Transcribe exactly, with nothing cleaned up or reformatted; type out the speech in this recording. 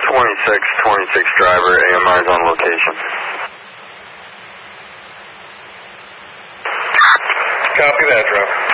twenty-six twenty-six driver, A M R is on location. Copy that, driver.